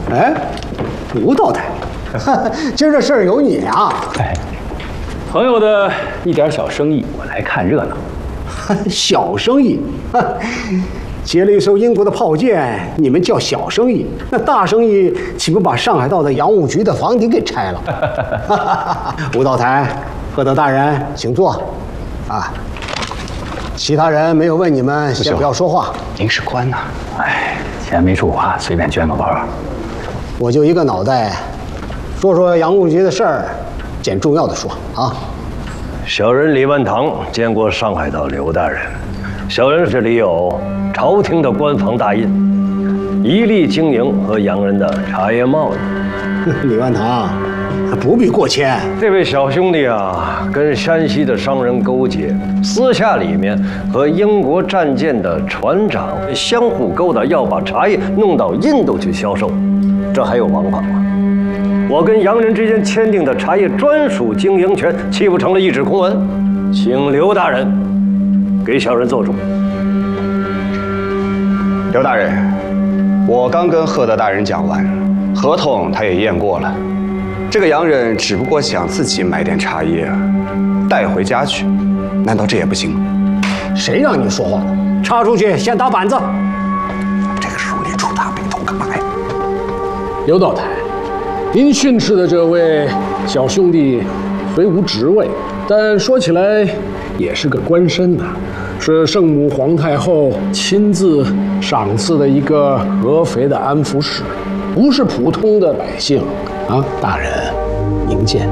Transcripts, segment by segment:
哎，吴道台，今儿这事儿有你啊！ 哎，朋友的一点小生意，我来看热闹。 小生意，劫了一艘英国的炮舰，你们叫小生意？那大生意岂不把上海道的洋务局的房顶给拆了？吴道台，贺德大人，请坐。啊，其他人没有问你们，先不要说话。 您是官呐。 哎，钱没处花，随便捐个包。 我就一个脑袋，说说洋务局的事儿，捡重要的说啊。 小人李万堂见过上海道刘大人。小人这里有朝廷的官方大印，一力经营和洋人的茶叶贸易。 李万堂，不必过谦。 这位小兄弟啊，跟山西的商人勾结，私下里面和英国战舰的船长相互勾搭，要把茶叶弄到印度去销售，这还有王法吗？我跟洋人之间签订的茶叶专属经营权，岂不成了一纸空文？请刘大人给小人做主。 刘大人，我刚跟贺德大人讲完，合同他也验过了。这个洋人只不过想自己买点茶叶带回家去，难道这也不行吗？ 谁让你说话的？插出去，先打板子。 这个书里出大背头干嘛呀？ 刘道台，您训斥的这位小兄弟虽无职位，但说起来也是个官绅呐，是圣母皇太后亲自赏赐的一个合肥的安抚使，不是普通的百姓啊！大人，明鉴。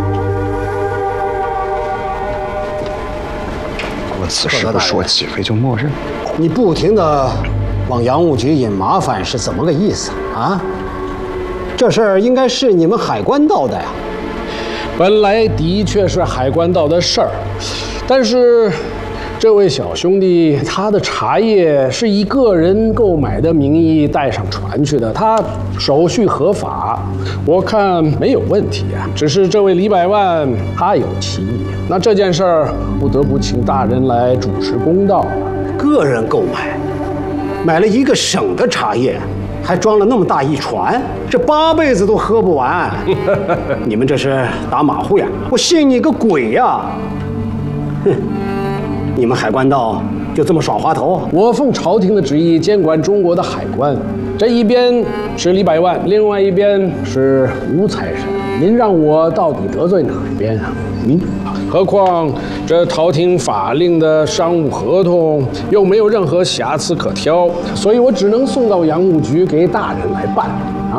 我此事不说，岂非就默认？ 你不停地往洋务局引麻烦是怎么个意思啊？这事儿应该是你们海关道的呀。 本来的确是海关道的事儿，但是这位小兄弟他的茶叶是以个人购买的名义带上船去的，他手续合法，我看没有问题啊。只是这位李百万他有歧义，那这件事儿不得不请大人来主持公道了。 个人购买了一个省的茶叶，还装了那么大一船，这8辈子都喝不完。你们这是打马虎眼，我信你个鬼呀！哼，你们海关道就这么耍滑头？ 我奉朝廷的旨意监管中国的海关，这一边是李百万，另外一边是吴财神，您让我到底得罪哪一边啊？何况这朝廷法令的商务合同又没有任何瑕疵可挑，所以我只能送到洋务局给大人来办。